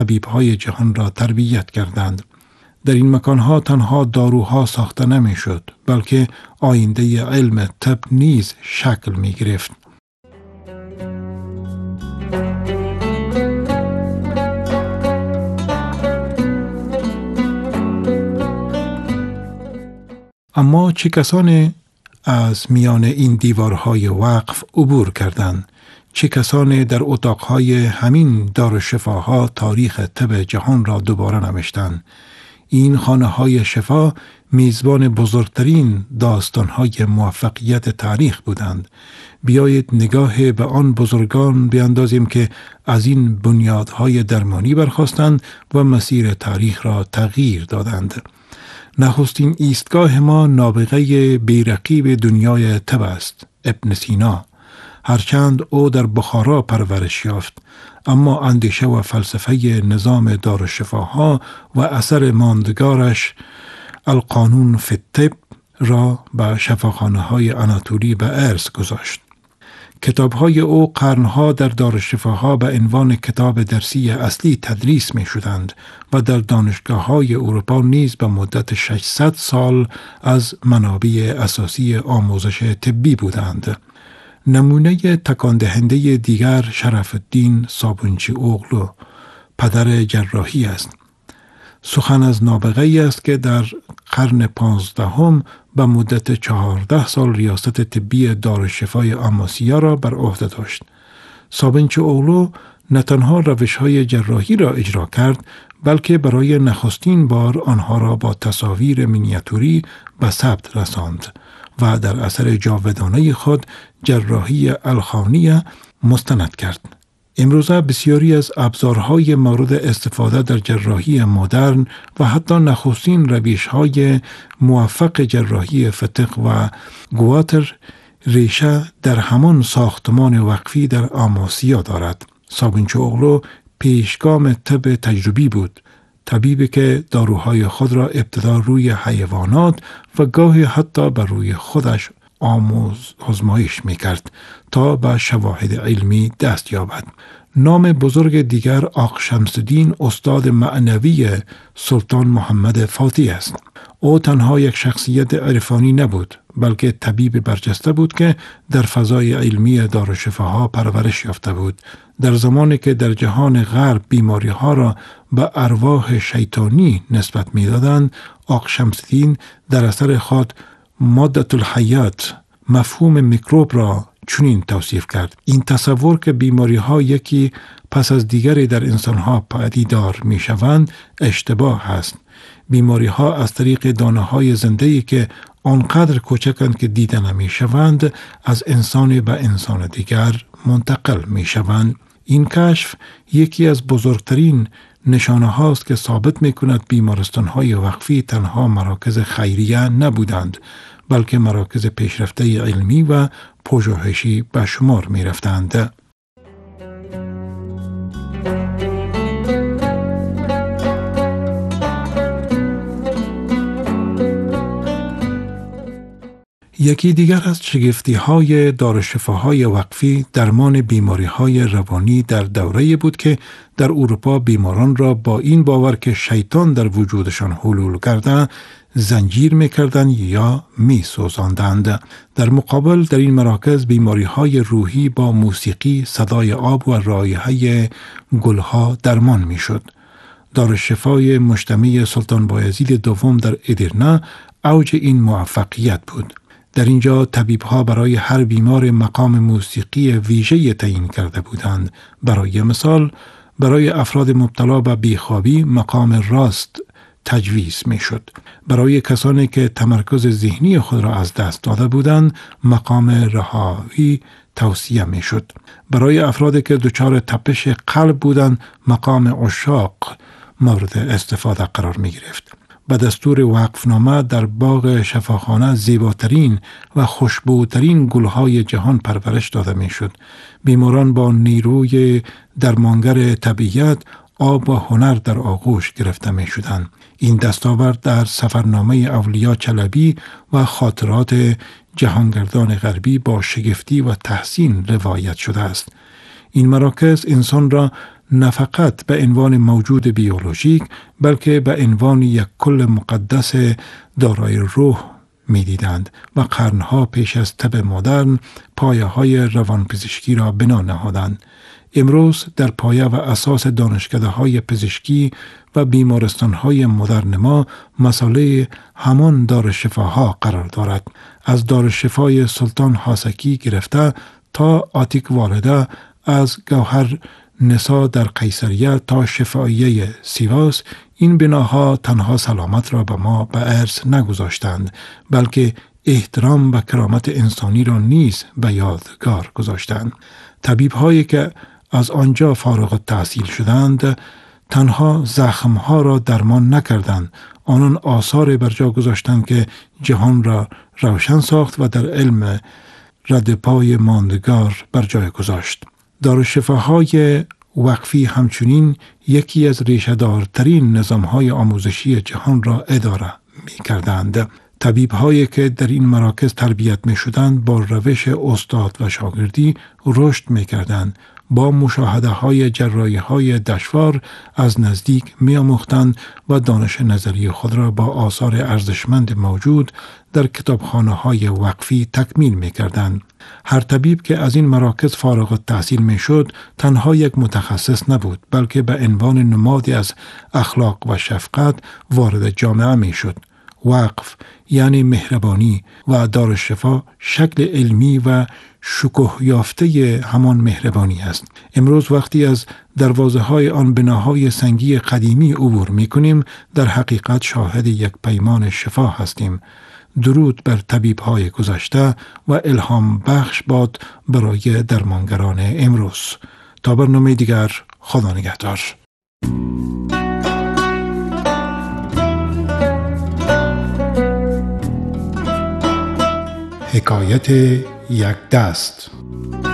طبیب‌های جهان را تربیت کردند. در این مکانها تنها داروها ساخته نمی‌شد، بلکه آینده علم طب نیز شکل می‌گرفت. اما چه کسانی از میان این دیوارهای وقف عبور کردند؟ چه کسانی در اتاقهای همین دارالشفاها تاریخ طب جهان را دوباره نوشتند؟ این خانه‌های شفا میزبان بزرگترین داستان‌های موفقیت تاریخ بودند. بیایید نگاه به آن بزرگان بیاندازیم که از این بنیادهای درمانی برخاستند و مسیر تاریخ را تغییر دادند. نخستین ایستگاه ما نابغه بیرقیب دنیای طب است، ابن سینا. هرچند او در بخارا پرورش یافت، اما اندیشه و فلسفه نظام دارالشفاها و اثر ماندگارش القانون فی الطب را به شفاخانه‌های آناتولی به ارث گذاشت. کتاب‌های او قرنها در دارالشفاها به عنوان کتاب درسی اصلی تدریس می‌شدند و در دانشگاه‌های اروپا نیز به مدت 600 سال از منابع اساسی آموزش طبی بودند. نمونه تکان دهنده دیگر شرف الدین صابونچی اوغلو، پدر جراحی است. سخن از نابغه‌ای است که در قرن 15 به مدت 14 سال ریاست طبی دارالشفای آماسیا را بر عهده داشت. صابونچی اوغلو نه تنها روش‌های جراحی را اجرا کرد، بلکه برای نخستین بار آنها را با تصاویر مینیاتوری به ثبت رساند و در اثر جاودانه خود جراحی الخانیه مستند کرد. امروزه بسیاری از ابزارهای مورد استفاده در جراحی مدرن و حتی نخستین روش‌های موفق جراحی فتق و گواتر ریشه در همان ساختمان وقفی در آماسیا دارد. صابونچی اوغلو پیشگام طب تجربی بود، طبیبی که داروهای خود را ابتدا روی حیوانات و گاهی حتی بر روی خودش آزمایش می‌کرد تا به شواهد علمی دست یابد. نام بزرگ دیگر آق شمس الدین استاد معنوی سلطان محمد فاتح است. او تنها یک شخصیت عرفانی نبود، بلکه طبیب برجسته بود که در فضای علمی دارالشفاها پرورش یافته بود. در زمانی که در جهان غرب بیماری ها را به ارواح شیطانی نسبت می‌دادند، آق شمس الدین در اثر خود مادة الحیات، مفهوم میکروب را چنین توصیف کرد: این تصور که بیماری ها یکی پس از دیگری در انسان ها پدیدار می شوند اشتباه است. بیماری ها از طریق دانه های زنده‌ای که آنقدر کوچکند که دیده نمی شوند از انسان به انسان دیگر منتقل می شوند. این کشف یکی از بزرگترین نشانه هاست که ثابت می کند بیمارستان های وقفی تنها مراکز خیریه نبودند، بلکه مراکز پیشرفته علمی و پژوهشی به شمار می رفتند. یکی دیگر از شگفتی‌های دارالشفاهای وقفی درمان بیماری‌های روانی در دوره‌ای بود که در اروپا بیماران را با این باور که شیطان در وجودشان حلول کرده زنجیر می‌کردند یا می‌سوزاندند. در مقابل در این مراکز بیماری‌های روحی با موسیقی، صدای آب و رایحه گلها درمان می‌شد. دارالشفای مجتمع سلطان بایزید دوم در ادرنه اوج این موفقیت بود. در اینجا طبیب‌ها برای هر بیمار مقام موسیقی ویژه‌ای تعیین کرده بودند. برای مثال، برای افراد مبتلا به بیخوابی مقام راست تجویز می‌شد. برای کسانی که تمرکز ذهنی خود را از دست داده بودند، مقام رهایی توصیه می‌شد. برای افرادی که دچار تپش قلب بودند، مقام عشاق مورد استفاده قرار می‌گرفت. به دستور وقفنامه در باغ شفاخانه زیباترین و خوشبوترین گلهای جهان پرورش داده میشد. بیماران با نیروی درمانگر طبیعت، آب و هنر در آغوش گرفته می شدند. این دستاورد در سفرنامه اولیا چلبی و خاطرات جهانگردان غربی با شگفتی و تحسین روایت شده است. این مراکز انسان را نه فقط به عنوان موجود بیولوژیک بلکه به عنوان یک کل مقدس دارای روح می دیدند و قرنها پیش از طب مدرن پایه های روانپزشکی را بنا نهادند. امروز در پایه و اساس دانشکده های پزشکی و بیمارستان های مدرن ما مسئله همان دارالشفاها قرار دارد. از دارالشفای سلطان حاسکی گرفته تا آتیک والده، از گوهر نسا در قیصریه تا شفاییه سیواس، این بناها تنها سلامت را به ما به ارث نگذاشتند بلکه احترام و کرامت انسانی را نیز به یادگار گذاشتند. طبیب هایی که از آنجا فارغ التحصیل شدند تنها زخمها را درمان نکردند، آنان آثار بر جا گذاشتند که جهان را روشن ساخت و در علم رد پای ماندگار بر جای گذاشت. دارالشفاهای وقفی همچنین یکی از ریشه‌دارترین نظام‌های آموزشی جهان را اداره می‌کردند. طبیب‌هایی که در این مراکز تربیت می‌شدند با روش استاد و شاگردی رشد می‌کردند، با مشاهده‌های جراحی‌های دشوار از نزدیک می‌آموختند و دانش نظری خود را با آثار ارزشمند موجود در کتابخانه‌های وقفی تکمیل می‌کردند. هر طبیب که از این مراکز فارغ التحصیل می‌شد تنها یک متخصص نبود بلکه به عنوان نمادی از اخلاق و شفقت وارد جامعه می‌شد. وقف یعنی مهربانی و دارالشفا شکل علمی و شکوه یافته همان مهربانی است. امروز وقتی از دروازه‌های آن بناهای سنگی قدیمی عبور می‌کنیم در حقیقت شاهد یک پیمان شفا هستیم. درود بر طبیب‌های گذشته و الهام بخش باد برای درمانگران امروز. تا برنامه دیگر، خدا نگهدار. حکایت یک دست.